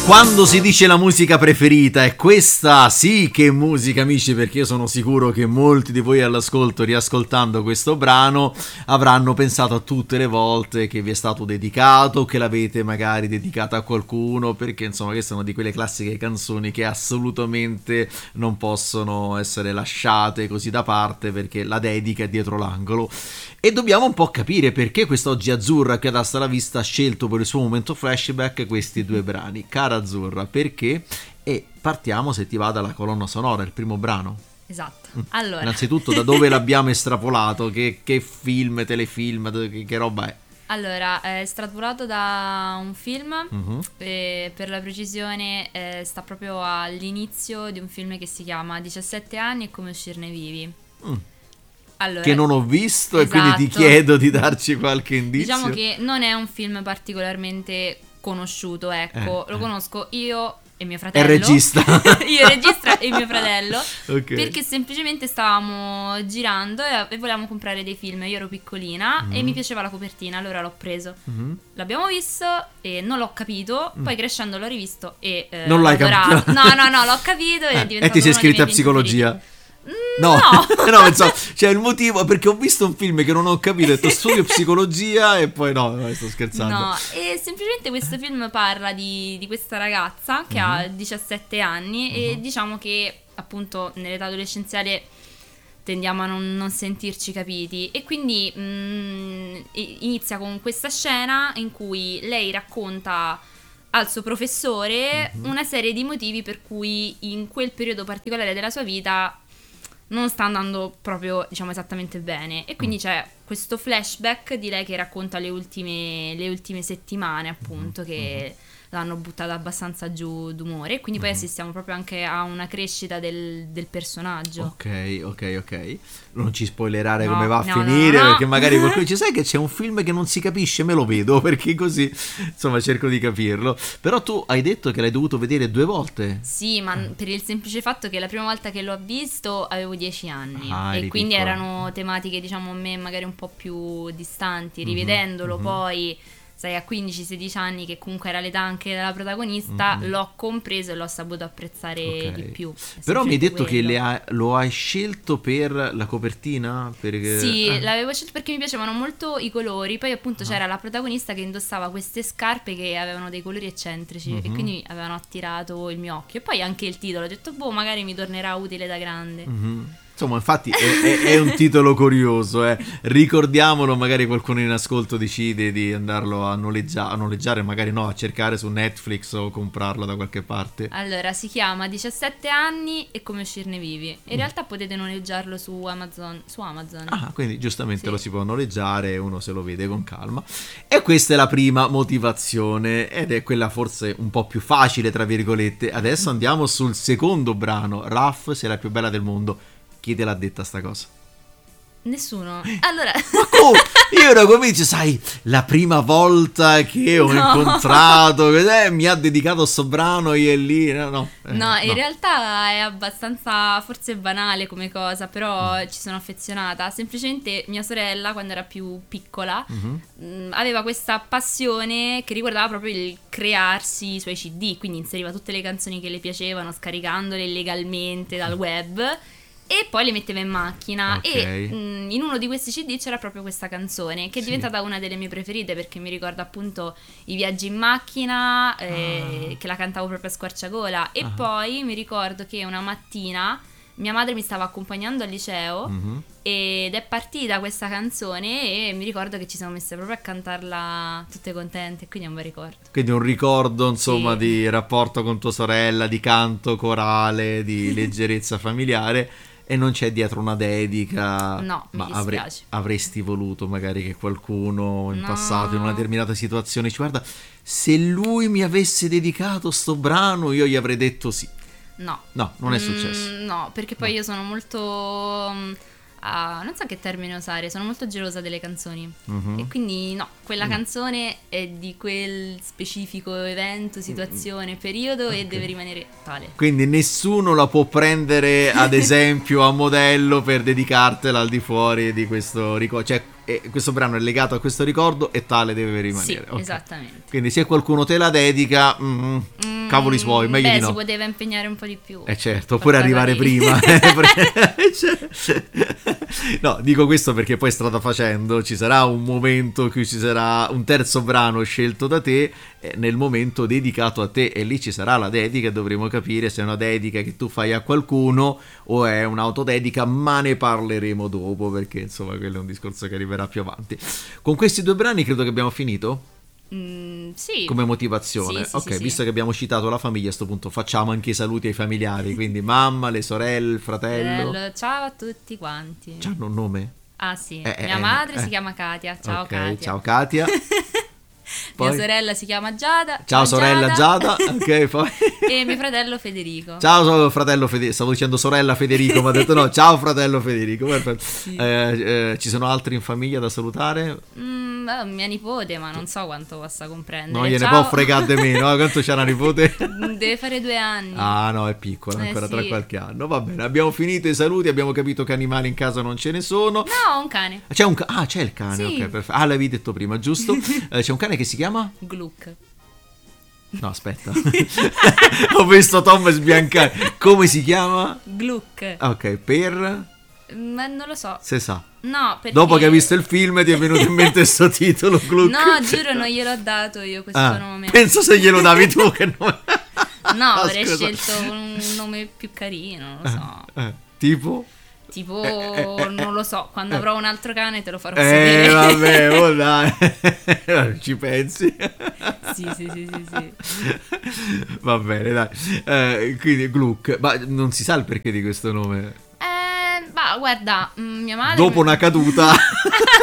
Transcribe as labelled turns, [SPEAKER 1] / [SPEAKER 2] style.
[SPEAKER 1] Quando si dice la musica preferita, è questa sì che è musica, amici, perché io sono sicuro che molti di voi all'ascolto, riascoltando questo brano, avranno pensato a tutte le volte che vi è stato dedicato, che l'avete magari dedicato a qualcuno, perché insomma queste sono di quelle classiche canzoni che assolutamente non possono essere lasciate così da parte, perché la dedica è dietro l'angolo. E dobbiamo un po' capire perché quest'oggi Azzurra, che ad Asta la Vista, ha scelto per il suo momento flashback questi due brani. Cara Azzurra, perché? E partiamo, se ti va, dalla colonna sonora, il primo brano.
[SPEAKER 2] Esatto. Allora,
[SPEAKER 1] innanzitutto da dove l'abbiamo estrapolato? Che film, telefilm, che roba è?
[SPEAKER 2] Allora, è estratolato da un film, e per la precisione sta proprio all'inizio di un film che si chiama 17 anni e come uscirne vivi. Allora,
[SPEAKER 1] che non ho visto,
[SPEAKER 2] esatto.
[SPEAKER 1] E quindi ti chiedo di darci qualche indizio.
[SPEAKER 2] Diciamo che non è un film particolarmente conosciuto, ecco, lo conosco io e mio fratello.
[SPEAKER 1] È regista.
[SPEAKER 2] Io regista e mio fratello.
[SPEAKER 1] Okay.
[SPEAKER 2] Perché semplicemente stavamo girando e volevamo comprare dei film. Io ero piccolina e mi piaceva la copertina, allora l'ho preso. L'abbiamo visto e non l'ho capito. Poi crescendo l'ho rivisto e
[SPEAKER 1] non l'hai capito?
[SPEAKER 2] No, l'ho capito ed è diventato
[SPEAKER 1] e ti sei
[SPEAKER 2] uno dei
[SPEAKER 1] iscritta a
[SPEAKER 2] miei
[SPEAKER 1] psicologia?
[SPEAKER 2] preferiti.
[SPEAKER 1] No, no, insomma, cioè il motivo perché ho visto un film che non ho capito, ho detto studio psicologia e poi no, sto scherzando.
[SPEAKER 2] No, e semplicemente questo film parla di questa ragazza che ha 17 anni e diciamo che appunto nell'età adolescenziale tendiamo a non sentirci capiti e quindi inizia con questa scena in cui lei racconta al suo professore una serie di motivi per cui in quel periodo particolare della sua vita non sta andando proprio, diciamo, esattamente bene. E quindi c'è questo flashback di lei che racconta le ultime settimane, appunto, che l'hanno buttata abbastanza giù d'umore. E quindi poi assistiamo proprio anche a una crescita del personaggio.
[SPEAKER 1] Ok. Non ci spoilerare
[SPEAKER 2] No,
[SPEAKER 1] come va a
[SPEAKER 2] no,
[SPEAKER 1] finire,
[SPEAKER 2] no.
[SPEAKER 1] perché magari qualcuno dice, sai che c'è un film che non si capisce, me lo vedo, perché così, insomma, cerco di capirlo. Però tu hai detto che l'hai dovuto vedere 2 volte.
[SPEAKER 2] Sì, ma per il semplice fatto che la prima volta che l'ho visto avevo 10 anni
[SPEAKER 1] eri
[SPEAKER 2] e quindi
[SPEAKER 1] piccola.
[SPEAKER 2] erano tematiche, diciamo, a me magari un po' più distanti. Rivedendolo poi, sai, a 15-16 anni, che comunque era l'età anche della protagonista, l'ho compreso e l'ho saputo apprezzare di più. È
[SPEAKER 1] Però mi hai detto
[SPEAKER 2] semplicemente
[SPEAKER 1] che lo hai scelto per la copertina? Perché...
[SPEAKER 2] Sì, l'avevo scelto perché mi piacevano molto i colori. Poi appunto c'era la protagonista che indossava queste scarpe che avevano dei colori eccentrici e quindi avevano attirato il mio occhio. E poi anche il titolo, ho detto boh, magari mi tornerà utile da grande.
[SPEAKER 1] Insomma, infatti è un titolo curioso, eh. Ricordiamolo, magari qualcuno in ascolto decide di andarlo a noleggiare, magari no, a cercare su Netflix o comprarlo da qualche parte.
[SPEAKER 2] Allora, si chiama 17 anni e come uscirne vivi. In realtà potete noleggiarlo su Amazon.
[SPEAKER 1] Ah, quindi giustamente
[SPEAKER 2] Sì.
[SPEAKER 1] lo si può noleggiare, uno se lo vede con calma. E questa è la prima motivazione ed è quella forse un po' più facile, tra virgolette. Adesso andiamo sul secondo brano, Raf, sei la più bella del mondo. Chi te l'ha detta sta cosa?
[SPEAKER 2] Nessuno. Allora,
[SPEAKER 1] Oh, io ero convinto, sai, la prima volta che ho incontrato, mi ha dedicato sto brano io e lì, no,
[SPEAKER 2] in realtà è abbastanza forse banale come cosa, però ci sono affezionata. Semplicemente mia sorella, quando era più piccola, aveva questa passione che riguardava proprio il crearsi i suoi CD, quindi inseriva tutte le canzoni che le piacevano, scaricandole illegalmente dal web. E poi le metteva in macchina.
[SPEAKER 1] Ok.
[SPEAKER 2] E in uno di questi CD c'era proprio questa canzone che è diventata una delle mie preferite perché mi ricorda appunto i viaggi in macchina, che la cantavo proprio a squarciagola. E poi mi ricordo che una mattina mia madre mi stava accompagnando al liceo ed è partita questa canzone e mi ricordo che ci siamo messe proprio a cantarla tutte contente, quindi è un bel ricordo.
[SPEAKER 1] Quindi un ricordo, insomma,
[SPEAKER 2] Sì.
[SPEAKER 1] di rapporto con tua sorella, di canto corale, di leggerezza familiare. E non c'è dietro una dedica.
[SPEAKER 2] No, mi
[SPEAKER 1] ma
[SPEAKER 2] dispiace.
[SPEAKER 1] avresti voluto magari che qualcuno in
[SPEAKER 2] No.
[SPEAKER 1] passato, in una determinata situazione, ci guarda, se lui mi avesse dedicato sto brano, io gli avrei detto sì.
[SPEAKER 2] No.
[SPEAKER 1] No, non è successo.
[SPEAKER 2] No, perché poi io sono molto non so che termine usare, sono molto gelosa delle canzoni e quindi no, quella canzone è di quel specifico evento, situazione, periodo e deve rimanere tale.
[SPEAKER 1] Quindi nessuno la può prendere ad esempio a modello per dedicartela al di fuori di questo ricordo, cioè questo brano è legato a questo ricordo e tale deve rimanere.
[SPEAKER 2] Sì,
[SPEAKER 1] Ok.
[SPEAKER 2] esattamente.
[SPEAKER 1] Quindi se qualcuno te la dedica cavoli suoi, meglio di no.
[SPEAKER 2] Si poteva impegnare un po' di più.
[SPEAKER 1] Certo, oppure arrivare prima. No, dico questo perché poi strada facendo ci sarà un momento in cui ci sarà un terzo brano scelto da te, nel momento dedicato a te, e lì ci sarà la dedica e dovremo capire se è una dedica che tu fai a qualcuno o è un'autodedica, ma ne parleremo dopo perché insomma quello è un discorso che arriverà più avanti. Con questi 2 brani credo che abbiamo finito.
[SPEAKER 2] Sì.
[SPEAKER 1] Come motivazione.
[SPEAKER 2] Sì,
[SPEAKER 1] ok,
[SPEAKER 2] sì.
[SPEAKER 1] visto che abbiamo citato la famiglia, a sto punto facciamo anche i saluti ai familiari, quindi mamma, le sorelle, il fratello.
[SPEAKER 2] Ciao a tutti quanti.
[SPEAKER 1] C'hanno un nome?
[SPEAKER 2] Ah sì, mia madre si chiama Katia. Ciao Katia.
[SPEAKER 1] Ciao Katia. Poi?
[SPEAKER 2] Mia sorella si chiama Giada.
[SPEAKER 1] Ciao sorella Giada. Ok, poi.
[SPEAKER 2] E mio fratello Federico.
[SPEAKER 1] Ciao fratello Federico. Stavo dicendo sorella Federico, ma ha detto no. Ciao fratello Federico. Perfetto.
[SPEAKER 2] Sì.
[SPEAKER 1] Ci sono altri in famiglia da salutare?
[SPEAKER 2] Mia nipote, ma non so quanto possa comprendere.
[SPEAKER 1] No, gliene può fregare di me, no? Quanto c'è una nipote?
[SPEAKER 2] Deve fare 2 anni.
[SPEAKER 1] Ah no, è piccola, ancora
[SPEAKER 2] sì.
[SPEAKER 1] Tra qualche anno. Va bene, abbiamo finito i saluti, abbiamo capito che animali in casa non ce ne sono.
[SPEAKER 2] No, un cane.
[SPEAKER 1] C'è c'è il cane,
[SPEAKER 2] sì.
[SPEAKER 1] Ok, perfetto. Ah, l'avevi detto prima, giusto? C'è un cane che si chiama?
[SPEAKER 2] Gluck.
[SPEAKER 1] No, aspetta. Ho visto Tom sbiancare. Come si chiama?
[SPEAKER 2] Gluck.
[SPEAKER 1] Ok, per...
[SPEAKER 2] Ma non lo so.
[SPEAKER 1] Se sa.
[SPEAKER 2] No, perché...
[SPEAKER 1] Dopo che hai visto il film ti è venuto in mente questo titolo, Gluck.
[SPEAKER 2] No, giuro, non gliel'ho dato io questo nome.
[SPEAKER 1] Penso se glielo davi tu che nome...
[SPEAKER 2] No, avrei scelto un nome più carino, non lo so.
[SPEAKER 1] Tipo?
[SPEAKER 2] Tipo, non lo so, quando avrò un altro cane te lo farò sapere.
[SPEAKER 1] Vabbè, oh dai. Ci pensi?
[SPEAKER 2] Sì.
[SPEAKER 1] Va bene, dai. Quindi Gluck, ma non si sa il perché di questo nome?
[SPEAKER 2] Guarda, mia madre...
[SPEAKER 1] Dopo una caduta...